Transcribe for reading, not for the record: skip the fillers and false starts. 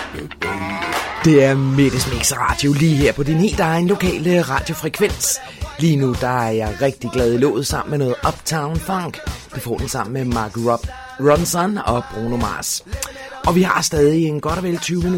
Det er Mettes Mix Radio lige her på din helt egen lokale radiofrekvens. Lige nu der er jeg rigtig glad i låget sammen med noget Uptown Funk. Du får den sammen med Mark Ronson og Bruno Mars. Og vi har stadig en godt og vel 20 minutter